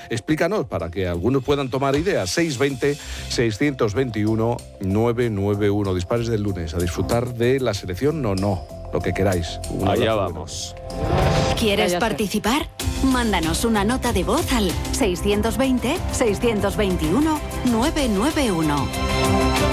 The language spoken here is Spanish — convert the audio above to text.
Explícanos para que algunos puedan tomar ideas. 620-621-991. Dispares del lunes. A disfrutar de la selección, no, lo que queráis. Allá vamos. ¿Quieres participar? Mándanos una nota de voz al 620-621-991.